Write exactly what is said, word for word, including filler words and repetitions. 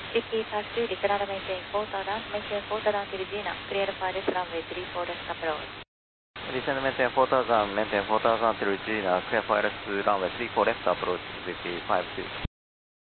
Vicky taxi, declara maintain quarter down, maintain quarter down to Regina, clear pilot runway three four left approach. Descend maintain four thousand, maintain four thousand to Regina, clear pilot runway three four left approach, Vicky five two.